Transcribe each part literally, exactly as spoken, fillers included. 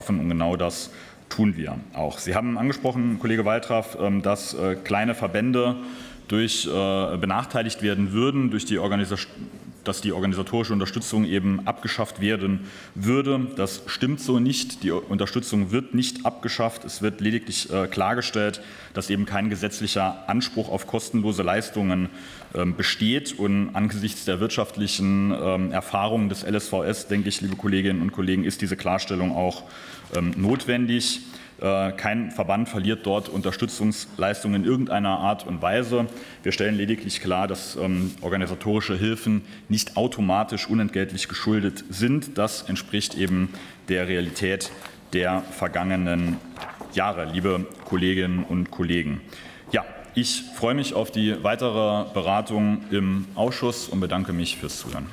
Und genau das tun wir auch. Sie haben angesprochen, Kollege Waltraff, dass kleine Verbände durch benachteiligt werden würden, durch die Organisation, dass die organisatorische Unterstützung eben abgeschafft werden würde. Das stimmt so nicht. Die Unterstützung wird nicht abgeschafft. Es wird lediglich klargestellt, dass eben kein gesetzlicher Anspruch auf kostenlose Leistungen besteht. Und angesichts der wirtschaftlichen Erfahrungen des L S V S, denke ich, liebe Kolleginnen und Kollegen, ist diese Klarstellung auch notwendig. Kein Verband verliert dort Unterstützungsleistungen in irgendeiner Art und Weise. Wir stellen lediglich klar, dass ähm, organisatorische Hilfen nicht automatisch unentgeltlich geschuldet sind. Das entspricht eben der Realität der vergangenen Jahre, liebe Kolleginnen und Kollegen. Ja, ich freue mich auf die weitere Beratung im Ausschuss und bedanke mich fürs Zuhören.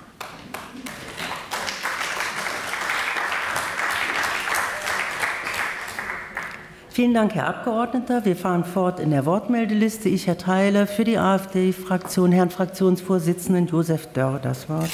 Vielen Dank, Herr Abgeordneter. Wir fahren fort in der Wortmeldeliste. Ich erteile für die AfD-Fraktion Herrn Fraktionsvorsitzenden Josef Dörr das Wort.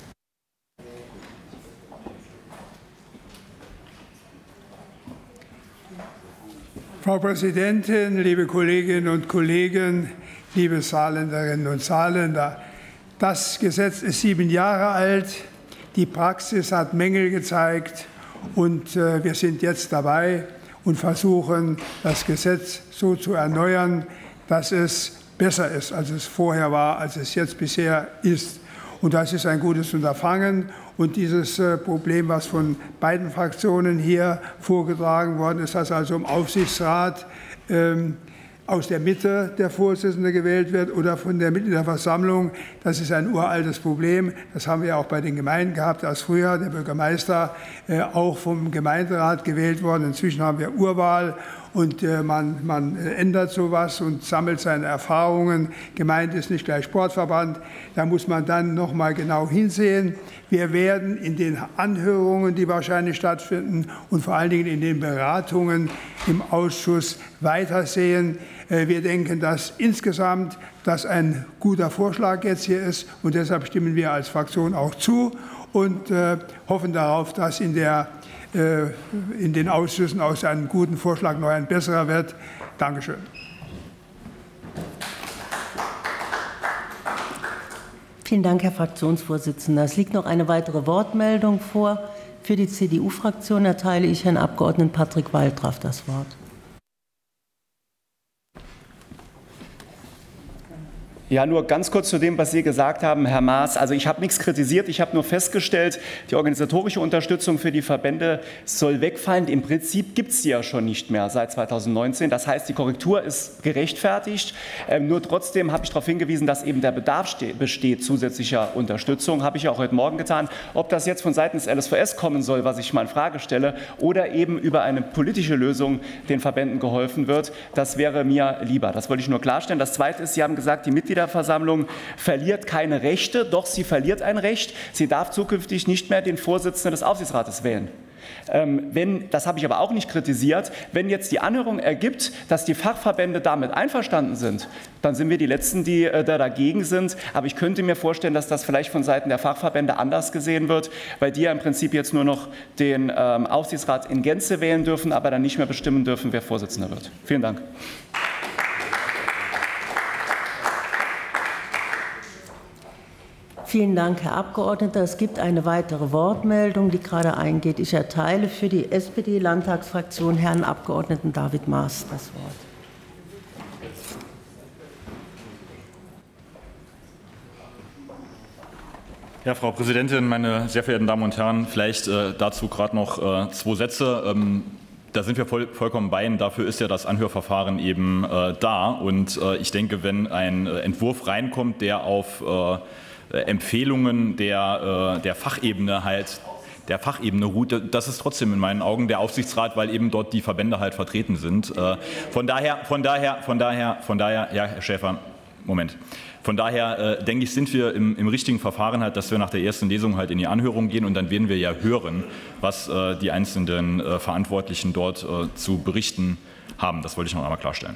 Frau Präsidentin, liebe Kolleginnen und Kollegen, liebe Saarländerinnen und Saarländer! Das Gesetz ist sieben Jahre alt. Die Praxis hat Mängel gezeigt, und wir sind jetzt dabei und versuchen, das Gesetz so zu erneuern, dass es besser ist, als es vorher war, als es jetzt bisher ist. Und das ist ein gutes Unterfangen. Und dieses Problem, was von beiden Fraktionen hier vorgetragen worden ist, dass also im Aufsichtsrat ähm, aus der Mitte der Vorsitzende gewählt wird oder von der Mitgliederversammlung, das ist ein uraltes Problem. Das haben wir auch bei den Gemeinden gehabt, als früher der Bürgermeister äh, auch vom Gemeinderat gewählt worden. Inzwischen haben wir Urwahl, und äh, man, man ändert sowas und sammelt seine Erfahrungen. Gemeinde ist nicht gleich Sportverband. Da muss man dann noch mal genau hinsehen. Wir werden in den Anhörungen, die wahrscheinlich stattfinden, und vor allen Dingen in den Beratungen im Ausschuss weitersehen. Wir denken, dass insgesamt das ein guter Vorschlag jetzt hier ist, und deshalb stimmen wir als Fraktion auch zu und äh, hoffen darauf, dass in, der, äh, in den Ausschüssen aus einem guten Vorschlag noch ein besserer wird. Dankeschön. Vielen Dank, Herr Fraktionsvorsitzender. Es liegt noch eine weitere Wortmeldung vor. Für die C D U-Fraktion erteile ich Herrn Abgeordneten Patrick Waltraff das Wort. Ja, nur ganz kurz zu dem, was Sie gesagt haben, Herr Maas. Also ich habe nichts kritisiert, ich habe nur festgestellt, die organisatorische Unterstützung für die Verbände soll wegfallen. Im Prinzip gibt es sie ja schon nicht mehr seit zweitausendneunzehn. Das heißt, die Korrektur ist gerechtfertigt. Ähm, nur trotzdem habe ich darauf hingewiesen, dass eben der Bedarf besteht zusätzlicher Unterstützung. Habe ich auch heute Morgen getan. Ob das jetzt von Seiten des L S V S kommen soll, was ich mal in Frage stelle, oder eben über eine politische Lösung den Verbänden geholfen wird, das wäre mir lieber. Das wollte ich nur klarstellen. Das Zweite ist, Sie haben gesagt, die Mitglieder Versammlung verliert keine Rechte, doch sie verliert ein Recht. Sie darf zukünftig nicht mehr den Vorsitzenden des Aufsichtsrates wählen. Ähm, wenn, das habe ich aber auch nicht kritisiert, wenn jetzt die Anhörung ergibt, dass die Fachverbände damit einverstanden sind, dann sind wir die Letzten, die äh, da dagegen sind. Aber ich könnte mir vorstellen, dass das vielleicht von Seiten der Fachverbände anders gesehen wird, weil die ja im Prinzip jetzt nur noch den ähm, Aufsichtsrat in Gänze wählen dürfen, aber dann nicht mehr bestimmen dürfen, wer Vorsitzender wird. Vielen Dank. Vielen Dank, Herr Abgeordneter. Es gibt eine weitere Wortmeldung, die gerade eingeht. Ich erteile für die S P D-Landtagsfraktion Herrn Abgeordneten David Maas das Wort. Ja, Frau Präsidentin, meine sehr verehrten Damen und Herren, vielleicht äh, dazu gerade noch äh, zwei Sätze. Ähm, Da sind wir voll, vollkommen bei Ihnen. Dafür ist ja das Anhörverfahren eben äh, da. Und äh, ich denke, wenn ein äh, Entwurf reinkommt, der auf äh, Empfehlungen der, äh, der Fachebene halt der Fachebene ruht, das ist trotzdem in meinen Augen der Aufsichtsrat, weil eben dort die Verbände halt vertreten sind. Äh, von daher, von daher, von daher, von daher, ja, Herr Schäfer, Moment. Von daher äh, denke ich, sind wir im, im richtigen Verfahren halt, dass wir nach der ersten Lesung halt in die Anhörung gehen, und dann werden wir ja hören, was äh, die einzelnen äh, Verantwortlichen dort äh, zu berichten haben. Das wollte ich noch einmal klarstellen.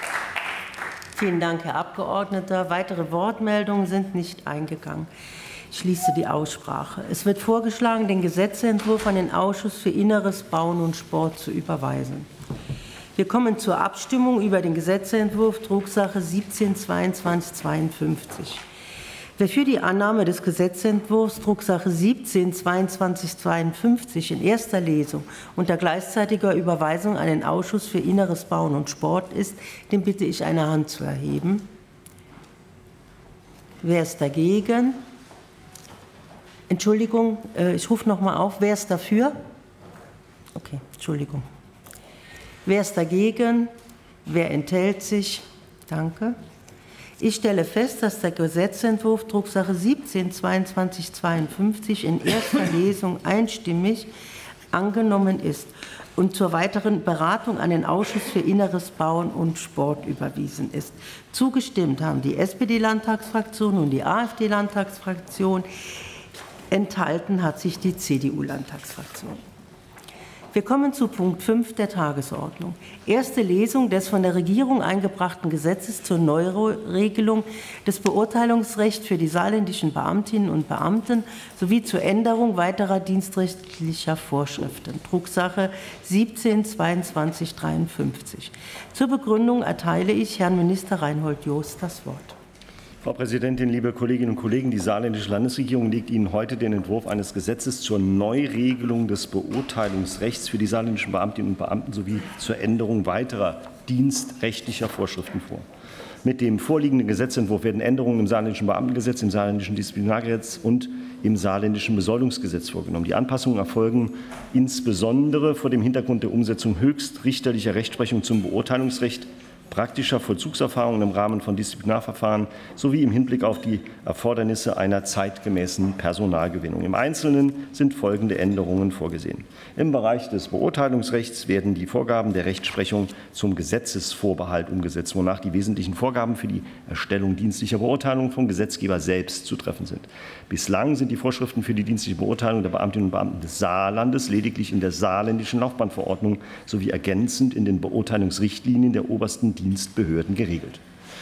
Vielen Dank, Herr Abgeordneter. Weitere Wortmeldungen sind nicht eingegangen. Ich schließe die Aussprache. Es wird vorgeschlagen, den Gesetzentwurf an den Ausschuss für Inneres, Bauen und Sport zu überweisen. Wir kommen zur Abstimmung über den Gesetzentwurf Drucksache siebzehn zweiundzwanzig zweiundfünfzig. Wer für die Annahme des Gesetzentwurfs Drucksache siebzehn zweiundzwanzig zweiundfünfzig in erster Lesung unter gleichzeitiger Überweisung an den Ausschuss für Inneres, Bauen und Sport ist, dem bitte ich, eine Hand zu erheben. Wer ist dagegen? Entschuldigung, ich rufe noch mal auf. Wer ist dafür? Okay, Entschuldigung. Wer ist dagegen? Wer enthält sich? Danke. Ich stelle fest, dass der Gesetzentwurf Drucksache siebzehn zweiundzwanzig zweiundfünfzig in erster Lesung einstimmig angenommen ist und zur weiteren Beratung an den Ausschuss für Inneres, Bauen und Sport überwiesen ist. Zugestimmt haben die S P D-Landtagsfraktion und die AfD-Landtagsfraktion. Enthalten hat sich die C D U-Landtagsfraktion. Wir kommen zu Punkt fünf der Tagesordnung. Erste Lesung des von der Regierung eingebrachten Gesetzes zur Neuregelung des Beurteilungsrechts für die saarländischen Beamtinnen und Beamten sowie zur Änderung weiterer dienstrechtlicher Vorschriften. Drucksache siebzehn zweiundzwanzig dreiundfünfzig. Zur Begründung erteile ich Herrn Minister Reinhold Jost das Wort. Frau Präsidentin, liebe Kolleginnen und Kollegen! Die saarländische Landesregierung legt Ihnen heute den Entwurf eines Gesetzes zur Neuregelung des Beurteilungsrechts für die saarländischen Beamtinnen und Beamten sowie zur Änderung weiterer dienstrechtlicher Vorschriften vor. Mit dem vorliegenden Gesetzentwurf werden Änderungen im saarländischen Beamtengesetz, im saarländischen Disziplinargesetz und im saarländischen Besoldungsgesetz vorgenommen. Die Anpassungen erfolgen insbesondere vor dem Hintergrund der Umsetzung höchstrichterlicher Rechtsprechung zum Beurteilungsrecht, praktischer Vollzugserfahrungen im Rahmen von Disziplinarverfahren sowie im Hinblick auf die Erfordernisse einer zeitgemäßen Personalgewinnung. Im Einzelnen sind folgende Änderungen vorgesehen. Im Bereich des Beurteilungsrechts werden die Vorgaben der Rechtsprechung zum Gesetzesvorbehalt umgesetzt, wonach die wesentlichen Vorgaben für die Erstellung dienstlicher Beurteilung vom Gesetzgeber selbst zu treffen sind. Bislang sind die Vorschriften für die dienstliche Beurteilung der Beamtinnen und Beamten des Saarlandes lediglich in der saarländischen Laufbahnverordnung sowie ergänzend in den Beurteilungsrichtlinien der obersten Dienstbehörden geregelt.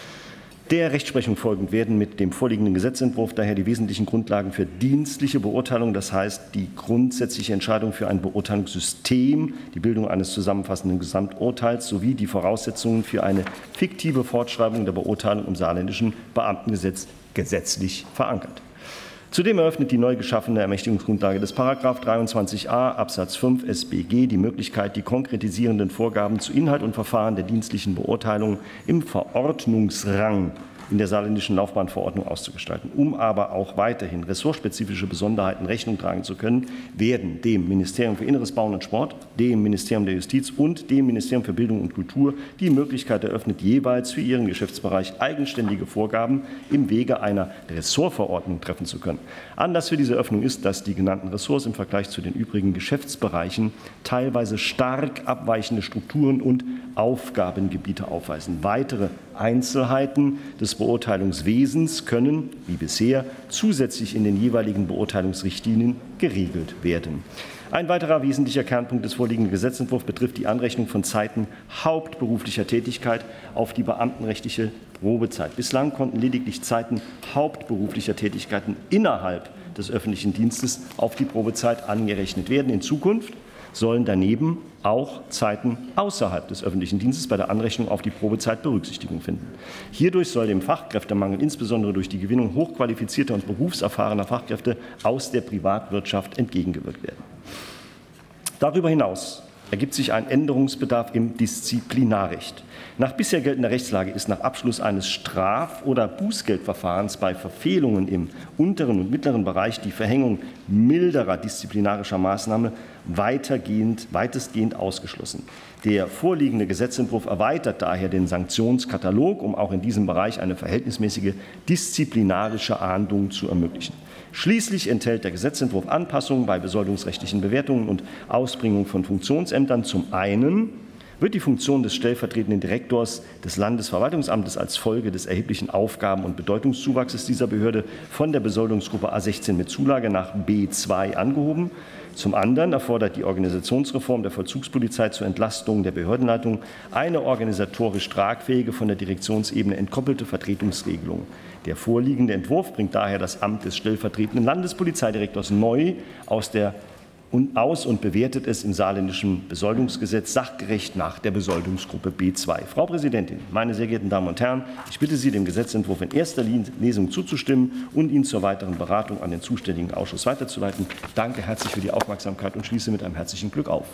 Der Rechtsprechung folgend werden mit dem vorliegenden Gesetzentwurf daher die wesentlichen Grundlagen für dienstliche Beurteilung, das heißt die grundsätzliche Entscheidung für ein Beurteilungssystem, die Bildung eines zusammenfassenden Gesamturteils sowie die Voraussetzungen für eine fiktive Fortschreibung der Beurteilung im saarländischen Beamtengesetz gesetzlich verankert. Zudem eröffnet die neu geschaffene Ermächtigungsgrundlage des Paragraph dreiundzwanzig a Absatz fünf S b G die Möglichkeit, die konkretisierenden Vorgaben zu Inhalt und Verfahren der dienstlichen Beurteilung im Verordnungsrang in der saarländischen Laufbahnverordnung auszugestalten. Um aber auch weiterhin ressortspezifische Besonderheiten Rechnung tragen zu können, werden dem Ministerium für Inneres, Bauen und Sport, dem Ministerium der Justiz und dem Ministerium für Bildung und Kultur die Möglichkeit eröffnet, jeweils für ihren Geschäftsbereich eigenständige Vorgaben im Wege einer Ressortverordnung treffen zu können. Anlass für diese Öffnung ist, dass die genannten Ressorts im Vergleich zu den übrigen Geschäftsbereichen teilweise stark abweichende Strukturen und Aufgabengebiete aufweisen. Weitere Einzelheiten des Beurteilungswesens können, wie bisher, zusätzlich in den jeweiligen Beurteilungsrichtlinien geregelt werden. Ein weiterer wesentlicher Kernpunkt des vorliegenden Gesetzentwurfs betrifft die Anrechnung von Zeiten hauptberuflicher Tätigkeit auf die beamtenrechtliche Probezeit. Bislang konnten lediglich Zeiten hauptberuflicher Tätigkeiten innerhalb des öffentlichen Dienstes auf die Probezeit angerechnet werden. In Zukunft sollen daneben auch Zeiten außerhalb des öffentlichen Dienstes bei der Anrechnung auf die Probezeit Berücksichtigung finden. Hierdurch soll dem Fachkräftemangel insbesondere durch die Gewinnung hochqualifizierter und berufserfahrener Fachkräfte aus der Privatwirtschaft entgegengewirkt werden. Darüber hinaus ergibt sich ein Änderungsbedarf im Disziplinarrecht. Nach bisher geltender Rechtslage ist nach Abschluss eines Straf- oder Bußgeldverfahrens bei Verfehlungen im unteren und mittleren Bereich die Verhängung milderer disziplinarischer Maßnahmen weitergehend, weitestgehend ausgeschlossen. Der vorliegende Gesetzentwurf erweitert daher den Sanktionskatalog, um auch in diesem Bereich eine verhältnismäßige disziplinarische Ahndung zu ermöglichen. Schließlich enthält der Gesetzentwurf Anpassungen bei besoldungsrechtlichen Bewertungen und Ausbringung von Funktionsämtern. Zum einen wird die Funktion des stellvertretenden Direktors des Landesverwaltungsamtes als Folge des erheblichen Aufgaben- und Bedeutungszuwachses dieser Behörde von der Besoldungsgruppe A sechzehn mit Zulage nach B zwei angehoben. Zum anderen erfordert die Organisationsreform der Vollzugspolizei zur Entlastung der Behördenleitung eine organisatorisch tragfähige, von der Direktionsebene entkoppelte Vertretungsregelung. Der vorliegende Entwurf bringt daher das Amt des stellvertretenden Landespolizeidirektors neu aus der und aus und bewertet es im saarländischen Besoldungsgesetz sachgerecht nach der Besoldungsgruppe B zwei. Frau Präsidentin, meine sehr geehrten Damen und Herren, ich bitte Sie, dem Gesetzentwurf in erster Lesung zuzustimmen und ihn zur weiteren Beratung an den zuständigen Ausschuss weiterzuleiten. Ich danke herzlich für die Aufmerksamkeit und schließe mit einem herzlichen Glück auf.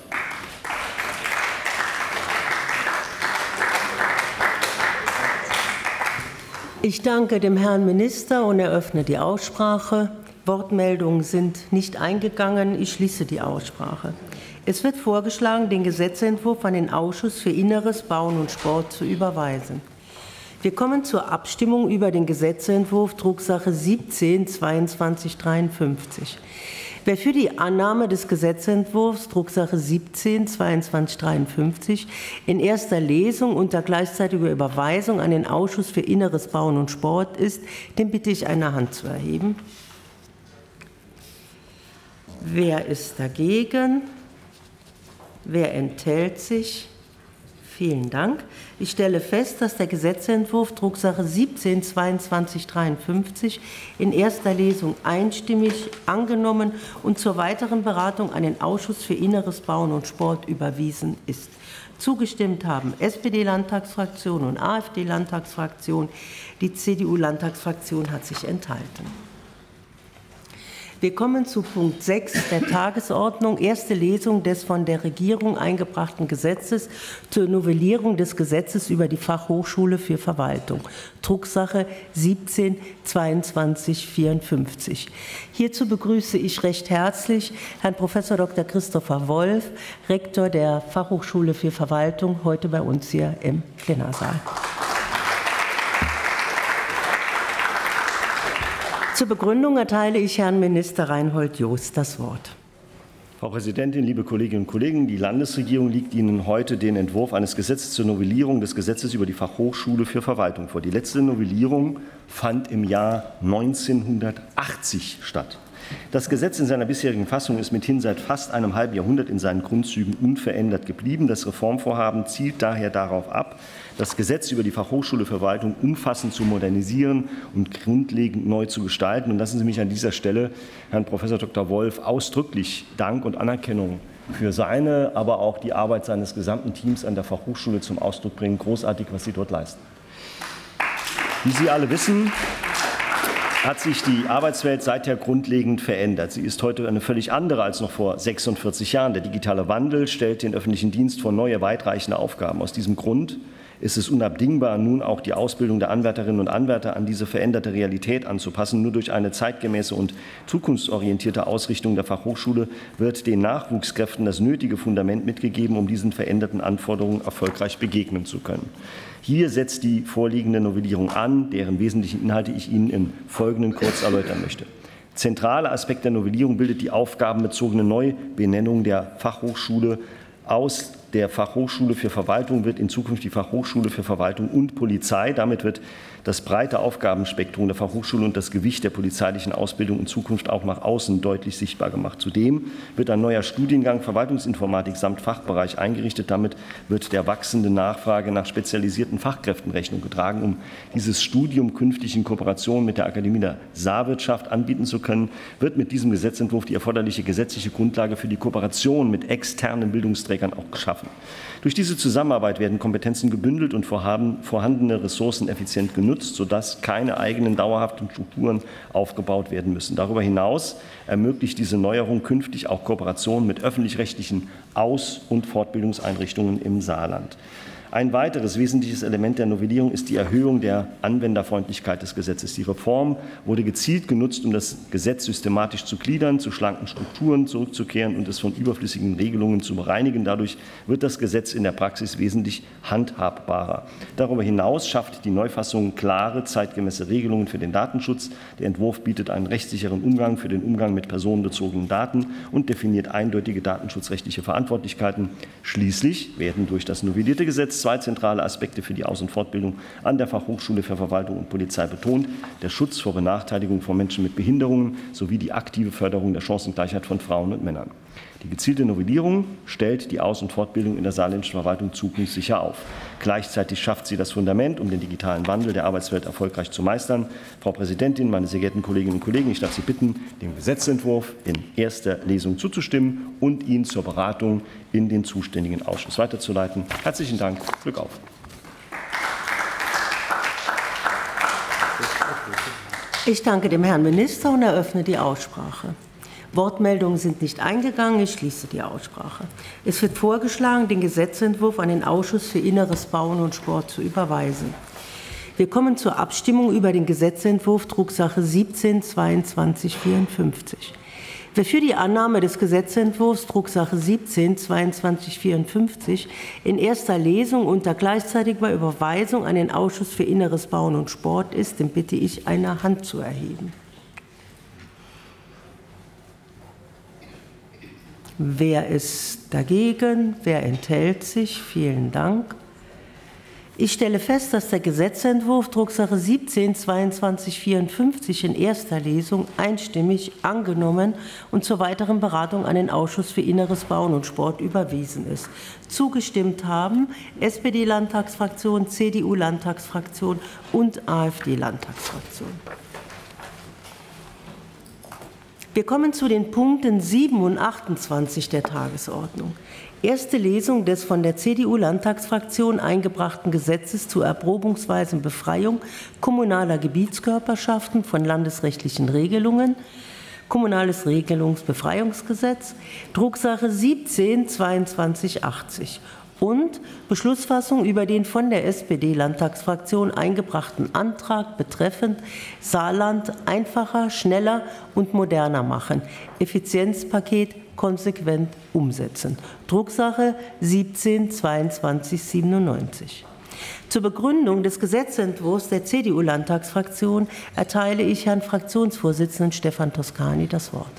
Ich danke dem Herrn Minister und eröffne die Aussprache. Wortmeldungen sind nicht eingegangen. Ich schließe die Aussprache. Es wird vorgeschlagen, den Gesetzentwurf an den Ausschuss für Inneres, Bauen und Sport zu überweisen. Wir kommen zur Abstimmung über den Gesetzentwurf Drucksache siebzehn zweiundzwanzig dreiundfünfzig. Wer für die Annahme des Gesetzentwurfs Drucksache siebzehn zweiundzwanzig dreiundfünfzig in erster Lesung unter gleichzeitiger Überweisung an den Ausschuss für Inneres, Bauen und Sport ist, den bitte ich, eine Hand zu erheben. Wer ist dagegen? Wer enthält sich? Vielen Dank. Ich stelle fest, dass der Gesetzentwurf Drucksache siebzehn zweiundzwanzig dreiundfünfzig in erster Lesung einstimmig angenommen und zur weiteren Beratung an den Ausschuss für Inneres, Bauen und Sport überwiesen ist. Zugestimmt haben S P D-Landtagsfraktion und A f D-Landtagsfraktion. Die C D U-Landtagsfraktion hat sich enthalten. Wir kommen zu Punkt sechs der Tagesordnung, erste Lesung des von der Regierung eingebrachten Gesetzes zur Novellierung des Gesetzes über die Fachhochschule für Verwaltung, Drucksache siebzehn zweiundzwanzig vierundfünfzig. Hierzu begrüße ich recht herzlich Herrn Professor Doktor Christopher Wolf, Rektor der Fachhochschule für Verwaltung, heute bei uns hier im Plenarsaal. Zur Begründung erteile ich Herrn Minister Reinhold Jost das Wort. Frau Präsidentin, liebe Kolleginnen und Kollegen! Die Landesregierung legt Ihnen heute den Entwurf eines Gesetzes zur Novellierung des Gesetzes über die Fachhochschule für Verwaltung vor. Die letzte Novellierung fand im Jahr neunzehnhundertachtzig statt. Das Gesetz in seiner bisherigen Fassung ist mithin seit fast einem halben Jahrhundert in seinen Grundzügen unverändert geblieben. Das Reformvorhaben zielt daher darauf ab, das Gesetz über die Fachhochschule für Verwaltung umfassend zu modernisieren und grundlegend neu zu gestalten. Und lassen Sie mich an dieser Stelle Herrn Professor Doktor Wolf ausdrücklich Dank und Anerkennung für seine, aber auch die Arbeit seines gesamten Teams an der Fachhochschule zum Ausdruck bringen. Großartig, was Sie dort leisten. Wie Sie alle wissen, hat sich die Arbeitswelt seither grundlegend verändert. Sie ist heute eine völlig andere als noch vor sechsundvierzig Jahren. Der digitale Wandel stellt den öffentlichen Dienst vor neue, weitreichende Aufgaben. Aus diesem Grund ist es unabdingbar, nun auch die Ausbildung der Anwärterinnen und Anwärter an diese veränderte Realität anzupassen. Nur durch eine zeitgemäße und zukunftsorientierte Ausrichtung der Fachhochschule wird den Nachwuchskräften das nötige Fundament mitgegeben, um diesen veränderten Anforderungen erfolgreich begegnen zu können. Hier setzt die vorliegende Novellierung an, deren wesentlichen Inhalte ich Ihnen im Folgenden kurz erläutern möchte. Zentraler Aspekt der Novellierung bildet die aufgabenbezogene Neubenennung der Fachhochschule. Aus der Fachhochschule für Verwaltung wird in Zukunft die Fachhochschule für Verwaltung und Polizei. Damit wird das breite Aufgabenspektrum der Fachhochschule und das Gewicht der polizeilichen Ausbildung in Zukunft auch nach außen deutlich sichtbar gemacht. Zudem wird ein neuer Studiengang Verwaltungsinformatik samt Fachbereich eingerichtet. Damit wird der wachsenden Nachfrage nach spezialisierten Fachkräften Rechnung getragen. Um dieses Studium künftig in Kooperation mit der Akademie der Saarwirtschaft anbieten zu können, wird mit diesem Gesetzentwurf die erforderliche gesetzliche Grundlage für die Kooperation mit externen Bildungsträgern auch geschaffen. Durch diese Zusammenarbeit werden Kompetenzen gebündelt und vorhandene Ressourcen effizient genutzt, sodass keine eigenen dauerhaften Strukturen aufgebaut werden müssen. Darüber hinaus ermöglicht diese Neuerung künftig auch Kooperation mit öffentlich-rechtlichen Aus- und Fortbildungseinrichtungen im Saarland. Ein weiteres wesentliches Element der Novellierung ist die Erhöhung der Anwenderfreundlichkeit des Gesetzes. Die Reform wurde gezielt genutzt, um das Gesetz systematisch zu gliedern, zu schlanken Strukturen zurückzukehren und es von überflüssigen Regelungen zu bereinigen. Dadurch wird das Gesetz in der Praxis wesentlich handhabbarer. Darüber hinaus schafft die Neufassung klare, zeitgemäße Regelungen für den Datenschutz. Der Entwurf bietet einen rechtssicheren Umgang für den Umgang mit personenbezogenen Daten und definiert eindeutige datenschutzrechtliche Verantwortlichkeiten. Schließlich werden durch das novellierte Gesetz zwei zentrale Aspekte für die Aus- und Fortbildung an der Fachhochschule für Verwaltung und Polizei betont: der Schutz vor Benachteiligung von Menschen mit Behinderungen sowie die aktive Förderung der Chancengleichheit von Frauen und Männern. Die gezielte Novellierung stellt die Aus- und Fortbildung in der saarländischen Verwaltung zukunftssicher auf. Gleichzeitig schafft sie das Fundament, um den digitalen Wandel der Arbeitswelt erfolgreich zu meistern. Frau Präsidentin, meine sehr geehrten Kolleginnen und Kollegen, ich darf Sie bitten, dem Gesetzentwurf in erster Lesung zuzustimmen und ihn zur Beratung in den zuständigen Ausschuss weiterzuleiten. Herzlichen Dank. Glück auf. Ich danke dem Herrn Minister und eröffne die Aussprache. Wortmeldungen sind nicht eingegangen. Ich schließe die Aussprache. Es wird vorgeschlagen, den Gesetzentwurf an den Ausschuss für Inneres, Bauen und Sport zu überweisen. Wir kommen zur Abstimmung über den Gesetzentwurf Drucksache siebzehn zweiundzwanzig vierundfünfzig. Wer für die Annahme des Gesetzentwurfs Drucksache siebzehn zweiundzwanzig vierundfünfzig in erster Lesung unter gleichzeitiger Überweisung an den Ausschuss für Inneres, Bauen und Sport ist, den bitte ich, eine Hand zu erheben. Wer ist dagegen? Wer enthält sich? Vielen Dank. Ich stelle fest, dass der Gesetzentwurf Drucksache siebzehn zweiundzwanzig vierundfünfzig in erster Lesung einstimmig angenommen und zur weiteren Beratung an den Ausschuss für Inneres, Bauen und Sport überwiesen ist. Zugestimmt haben S P D-Landtagsfraktion, C D U-Landtagsfraktion und AfD-Landtagsfraktion. Wir kommen zu den Punkten sieben und achtundzwanzig der Tagesordnung. Erste Lesung des von der C D U-Landtagsfraktion eingebrachten Gesetzes zur erprobungsweisen Befreiung kommunaler Gebietskörperschaften von landesrechtlichen Regelungen, Kommunales Regelungsbefreiungsgesetz, Drucksache siebzehn zweiundzwanzig achtzig und Beschlussfassung über den von der S P D-Landtagsfraktion eingebrachten Antrag betreffend Saarland einfacher, schneller und moderner machen, Effizienzpaket konsequent umsetzen. Drucksache siebzehn zweiundzwanzig siebenundneunzig. Zur Begründung des Gesetzentwurfs der C D U-Landtagsfraktion erteile ich Herrn Fraktionsvorsitzenden Stefan Toscani das Wort.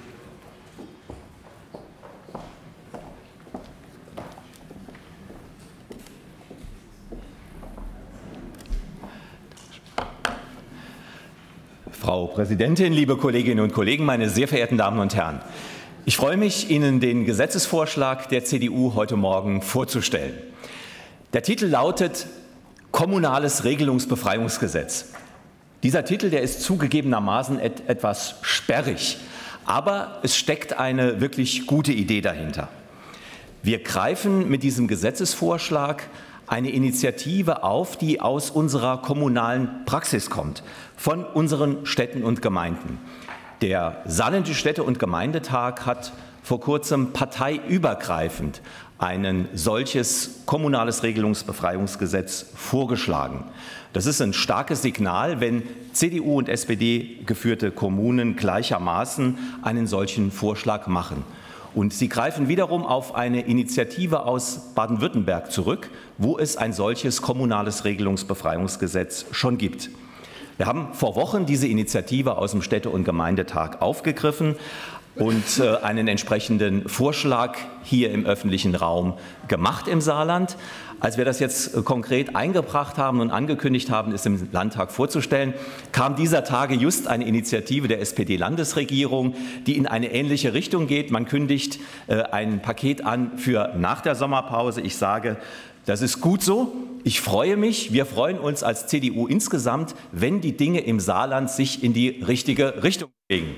Frau Präsidentin, liebe Kolleginnen und Kollegen, meine sehr verehrten Damen und Herren! Ich freue mich, Ihnen den Gesetzesvorschlag der C D U heute Morgen vorzustellen. Der Titel lautet Kommunales Regelungsbefreiungsgesetz. Dieser Titel, der ist zugegebenermaßen et etwas sperrig, aber es steckt eine wirklich gute Idee dahinter. Wir greifen mit diesem Gesetzesvorschlag eine Initiative auf, die aus unserer kommunalen Praxis kommt, von unseren Städten und Gemeinden. Der Saarländische Städte- und Gemeindetag hat vor kurzem parteiübergreifend ein solches kommunales Regelungsbefreiungsgesetz vorgeschlagen. Das ist ein starkes Signal, wenn C D U und S P D geführte Kommunen gleichermaßen einen solchen Vorschlag machen. Und sie greifen wiederum auf eine Initiative aus Baden-Württemberg zurück, wo es ein solches kommunales Regelungsbefreiungsgesetz schon gibt. Wir haben vor Wochen diese Initiative aus dem Städte- und Gemeindetag aufgegriffen und einen entsprechenden Vorschlag hier im öffentlichen Raum gemacht im Saarland. Als wir das jetzt konkret eingebracht haben und angekündigt haben, es im Landtag vorzustellen, kam dieser Tage just eine Initiative der S P D-Landesregierung, die in eine ähnliche Richtung geht. Man kündigt ein Paket an für nach der Sommerpause. Ich sage, das ist gut so. Ich freue mich, wir freuen uns als C D U insgesamt, wenn die Dinge im Saarland sich in die richtige Richtung bewegen.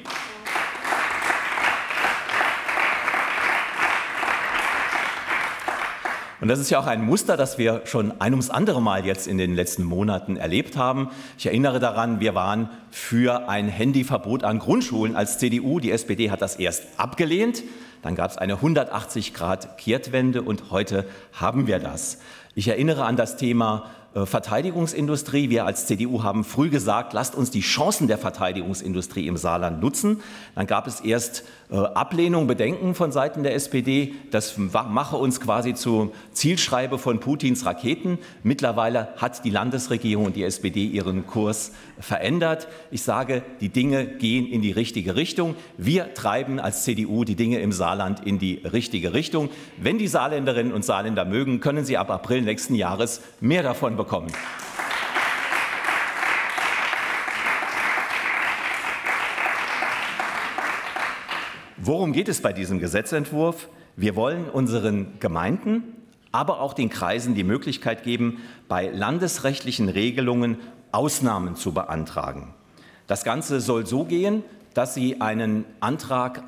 Und Und das ist ja auch ein Muster, das wir schon ein ums andere Mal jetzt in den letzten Monaten erlebt haben. Ich erinnere daran, wir waren für ein Handyverbot an Grundschulen als C D U. Die S P D hat das erst abgelehnt. Dann gab es eine hundertachtzig Grad Kehrtwende und heute haben wir das. Ich erinnere an das Thema Verteidigungsindustrie. Wir als C D U haben früh gesagt, lasst uns die Chancen der Verteidigungsindustrie im Saarland nutzen. Dann gab es erst äh, Ablehnung, Bedenken von Seiten der S P D. Das mache uns quasi zur Zielscheibe von Putins Raketen. Mittlerweile hat die Landesregierung und die S P D ihren Kurs verändert. Ich sage, die Dinge gehen in die richtige Richtung. Wir treiben als C D U die Dinge im Saarland in die richtige Richtung. Wenn die Saarländerinnen und Saarländer mögen, können sie ab April nächsten Jahres mehr davon bekommen. Worum geht es bei diesem Gesetzentwurf? Wir wollen unseren Gemeinden, aber auch den Kreisen die Möglichkeit geben, bei landesrechtlichen Regelungen Ausnahmen zu beantragen. Das Ganze soll so gehen, dass Sie einen Antrag